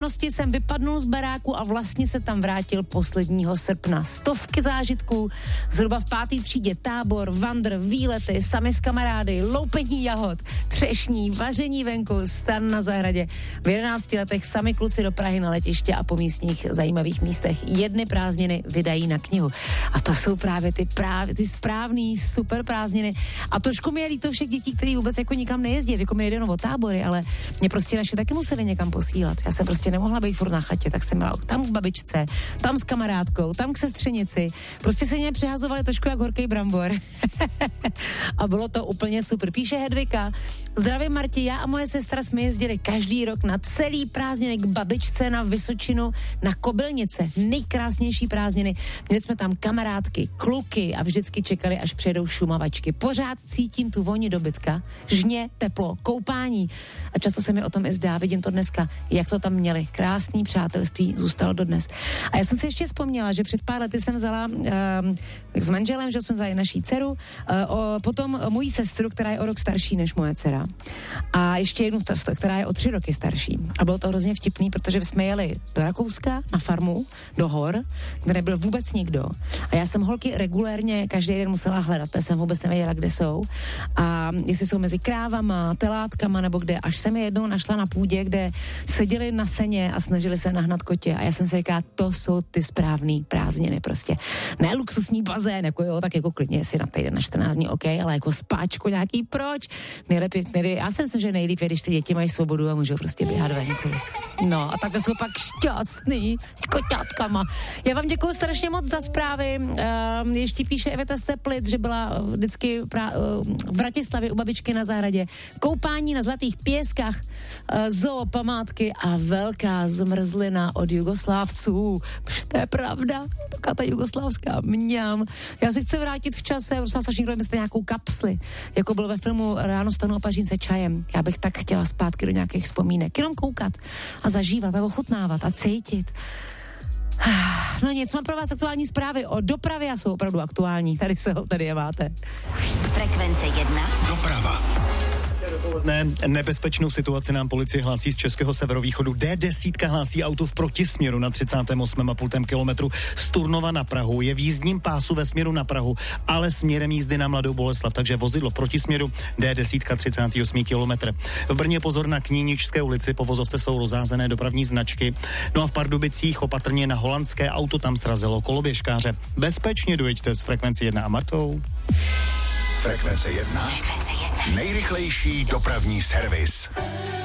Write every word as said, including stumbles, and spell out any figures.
okolnosti jsem vypadnul z baráku a vlastně se tam vrátil posledního srpna. Stovky zážitků, zhruba v páté třídě tábor, vandr, výlety, sami s kamarády, loupení jahod, třešní, vaření venku, stan na zahradě. V jedenácti letech sami kluci do Prahy na letiště a po místních zajímavých místech. Jedny prázdniny vydají na knihu. A to jsou právě ty, právě, ty správný super prázdniny. A trošku mi je líto všech dětí, kteří vůbec jako nikam nejezdí, jako mi nejde jenom o tábory, ale mě prostě naše taky museli někam posílat. Já jsem prostě nemohla být furt na chatě, tak jsem byla tam k babičce, tam s kamarádkou, tam k sestřenici. Prostě se mě přehazovali trošku jak horký brambor. A bylo to úplně super. Píše Hedvika: zdravím Marti, já a moje sestra jsme jezdili každý rok na celý prázdniny k babičce na Vysočinu, na Kobylnice. Nejkrásnější prázdniny. Měli jsme tam kamarádky, kluky a vždycky čekali, až přijedou šumavačky. Pořád cítím tu voni dobytka, žně, teplo, koupání. A často se mi o tom i zdá, vidím to dneska, jak to tam měli. Krásný přátelství zůstalo dodnes. A já jsem si ještě vzpomněla, že před pár lety jsem vzala uh, s manželem, že jsem vzala naší dceru, uh, o, potom moji sestru, která je o rok starší než moje dcera. A ještě jednu, která je o tři roky starší. A bylo to hrozně vtipný, protože jsme jeli do Rakouska na farmu, do hor, kde nebyl vůbec nikdo. A já jsem holky regulérně každý den musela hledat, protože jsem vůbec nevěděla, kde jsou. A jestli jsou mezi krávama, telátkama nebo kde, až jsem je jednou našla na půdě, kde seděli na seně a snažili se nahnat kotě. A já jsem si říkala, to jsou ty správný prázdniny prostě. Ne luxusní bazén, jako jo, tak jako klidně si na týden na čtrnáct dní, OK, ale jako spáčko nějaký, proč? Nejlepší, nejlepší, já si myslím, že nejlíp je, když ty děti mají svobodu a můžou prostě běhat venku. No a takhle jsou pak šťastný s koťátkama. Já vám děkuju strašně moc za zprávy. Uh, ještě píše Eveta z Teplic, že byla vždycky pra, uh, v Bratislavě u babičky na zahradě. Koupání na Zlatých Pěskách, uh, zoo, památky a velká zmrzlina od Jugoslávců. To je pravda. Taká ta jugoslávská mňam. Já si chci vrátit v čase, prostě se někdo myslíte nějakou kapsli, jako bylo ve filmu Ráno stanu a pařím se čajem. Já bych tak chtěla zpátky do nějakých vzpomínek. Jenom koukat a zažívat a ochutnávat a cítit. No nic, mám pro vás aktuální zprávy o dopravě a jsou opravdu aktuální. Tady jsou, tady je máte. Frekvence jedna. Doprava. Ne, nebezpečnou situaci nám policie hlásí z českého severovýchodu. D deset hlásí auto v protisměru na třicátém osmém a půl kilometru z Turnova na Prahu. Je v jízdním pásu ve směru na Prahu, ale směrem jízdy na Mladou Boleslav, takže vozidlo v protisměru D deset třicátý osmý kilometr. V Brně pozor na Kníničské ulici, po vozovce jsou rozázené dopravní značky. No a v Pardubicích opatrně na Holandské, auto tam srazilo koloběžkáře. Bezpečně dojeďte z Frekvenci jedna a Martou. Frekvence jedna. Nejrychlejší dopravní servis.